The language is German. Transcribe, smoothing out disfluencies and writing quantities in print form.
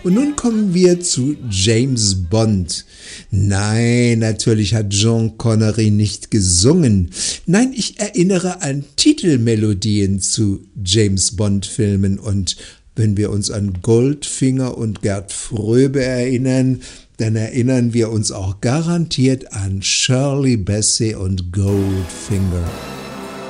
Und nun kommen wir zu James Bond. Nein, natürlich hat Sean Connery nicht gesungen. Nein, ich erinnere an Titelmelodien zu James Bond-Filmen. Und wenn wir uns an Goldfinger und Gerd Fröbe erinnern, dann erinnern wir uns auch garantiert an Shirley Bassey und Goldfinger.